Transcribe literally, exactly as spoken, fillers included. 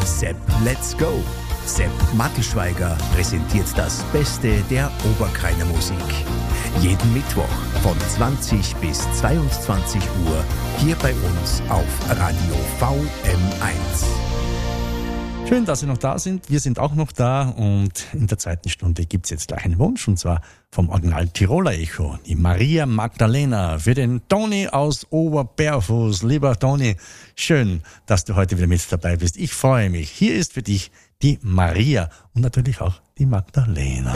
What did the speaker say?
Sepp, let's go! Sepp Mattelschweiger präsentiert das Beste der Oberkreiner Musik. Jeden Mittwoch von zwanzig bis zweiundzwanzig Uhr hier bei uns auf Radio V M eins. Schön, dass Sie noch da sind. Wir sind auch noch da und in der zweiten Stunde gibt es jetzt gleich einen Wunsch und zwar vom Original Tiroler Echo, die Maria Magdalena für den Toni aus Oberberfuß. Lieber Toni, schön, dass du heute wieder mit dabei bist. Ich freue mich. Hier ist für dich die Maria und natürlich auch die Magdalena.